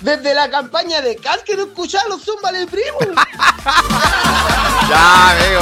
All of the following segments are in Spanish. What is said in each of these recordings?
Desde la campaña de Cas que no escuchaba los Zúmbales Primo. Ya, amigo.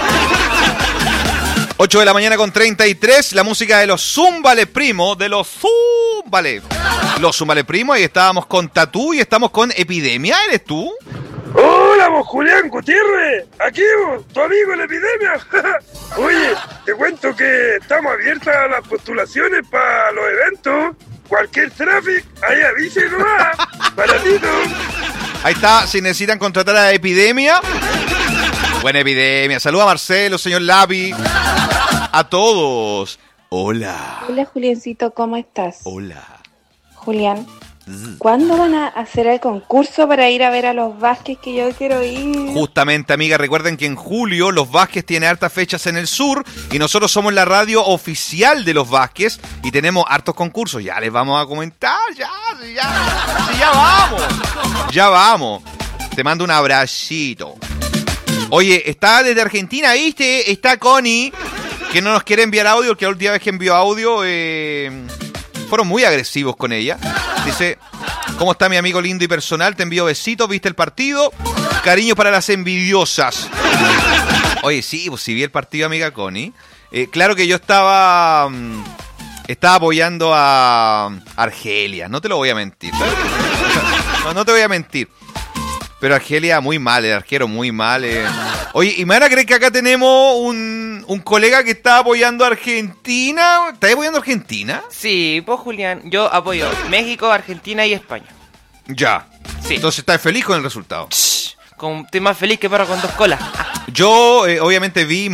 8 de la mañana con 33, la música de los Zúmbales Primo, de los Zúmbales. Los Zúmbales Primo, y estábamos con Tatú y estamos con Epidemia, ¿eres tú? Hola, vos Julián Gutiérrez, aquí vos, tu amigo en la epidemia. Oye, te cuento que estamos abiertas a las postulaciones para los eventos. Cualquier tráfico, ahí avise nomás, baratito. Ahí está, si necesitan contratar a Epidemia. Buena Epidemia, saluda a Marcelo, señor Lapi. A todos. Hola. Hola, Juliancito, ¿cómo estás? Hola. Julián, ¿cuándo van a hacer el concurso para ir a ver a los Vázquez que yo quiero ir? Justamente, amiga, recuerden que en julio los Vázquez tienen hartas fechas en el sur y nosotros somos la radio oficial de los Vázquez y tenemos hartos concursos. Ya les vamos a comentar, ya vamos. Te mando un abracito. Oye, está desde Argentina, ¿viste? Está Connie, que no nos quiere enviar audio, porque la última vez que envió audio fueron muy agresivos con ella. Dice, ¿cómo está mi amigo lindo y personal? Te envío besitos, ¿viste el partido? Cariño para las envidiosas. Oye, sí, pues si vi el partido, amiga Connie. Claro que yo estaba apoyando a Argelia, no te lo voy a mentir. No te voy a mentir. Pero Argelia muy mal, el arquero muy mal. Oye, ¿y me van a creer que acá tenemos un colega que está apoyando a Argentina? ¿Estás apoyando a Argentina? Sí, pues Julián, yo apoyo México, Argentina y España. Ya. Sí. Entonces estás feliz con el resultado. Estoy más feliz que perro con dos colas. Yo, obviamente, vi